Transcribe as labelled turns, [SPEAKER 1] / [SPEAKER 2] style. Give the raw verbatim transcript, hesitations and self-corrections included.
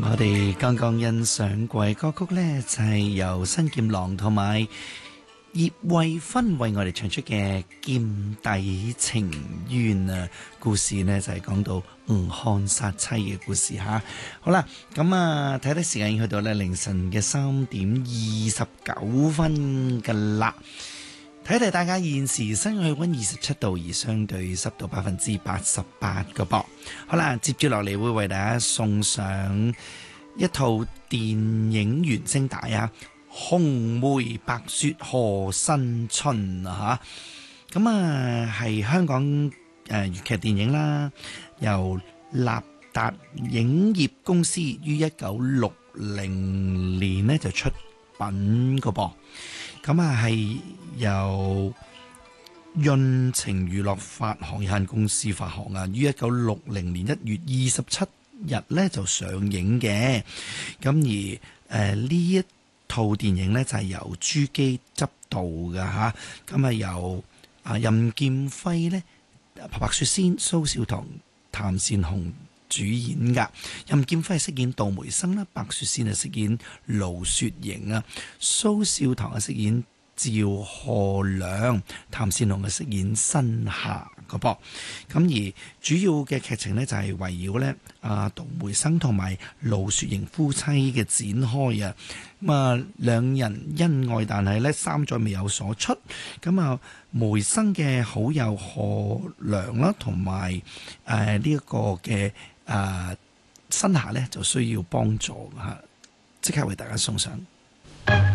[SPEAKER 1] 我哋剛剛欣賞過嘅歌曲呢，就係由新劍郎同埋葉慧芬為我哋唱出嘅《劍底情緣》啊。故事呢，就係講到吳漢殺妻嘅故事吓。好啦，咁啊睇睇時間已經去到咧凌晨嘅三點二十九分噶啦。睇睇大家現時室外氣溫二十七度，而相對濕度百分之八十八個噃。好啦，接住落嚟會為大家送上一套電影原聲帶啊，《紅梅白雪賀新春》啊吓。咁啊係香港誒粵劇電影啦，由立達影業公司於一九六零年呢就出品個噃。咁啊，係由潤情娛樂發行有限公司發行啊，於一九六零年一月二十七日咧就上映嘅。咁而誒呢、呃、一套電影咧就係、是、由朱基執導嘅吓，咁啊由啊任劍輝咧、白雪仙、蘇小棠、譚善紅主演噶。任劍輝係飾演杜梅生啦，白雪仙係飾演盧雪瑩啊，蘇小棠係飾演趙賀良，譚善紅係飾演新霞個噃。咁而主要嘅劇情呢，就係圍繞咧啊杜梅生同埋盧雪瑩夫妻嘅展開啊。咁啊兩人恩愛，但係咧三載未有所出。咁啊梅生嘅好友賀良啦，同埋誒呢一個嘅。誒、呃，新霞咧就需要幫助吓，即刻為大家送上。